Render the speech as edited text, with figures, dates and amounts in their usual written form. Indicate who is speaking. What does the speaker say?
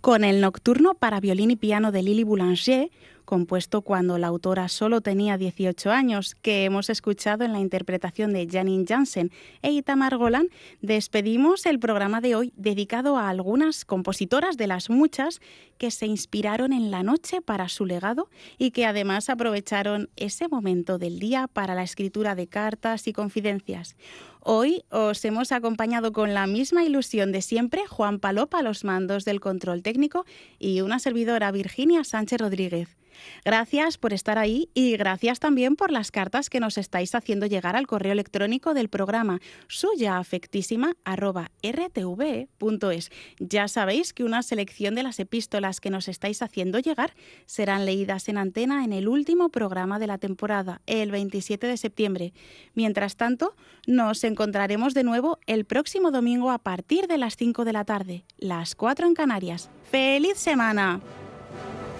Speaker 1: Con el Nocturno para violín y piano de Lily Boulanger, compuesto cuando la autora solo tenía 18 años, que hemos escuchado en la interpretación de Janine Jansen e Itamar Golan, despedimos el programa de hoy dedicado a algunas compositoras de las muchas que se inspiraron en la noche para su legado y que además aprovecharon ese momento del día para la escritura de cartas y confidencias. Hoy os hemos acompañado con la misma ilusión de siempre, Juan Palop a los mandos del control técnico y una servidora, Virginia Sánchez Rodríguez. Gracias por estar ahí y gracias también por las cartas que nos estáis haciendo llegar al correo electrónico del programa suyaafectísima@rtve.es. Ya sabéis que una selección de las epístolas que nos estáis haciendo llegar serán leídas en antena en el último programa de la temporada, el 27 de septiembre. Mientras tanto, nos encontraremos de nuevo el próximo domingo a partir de las 5 de la tarde, las 4 en Canarias. ¡Feliz semana!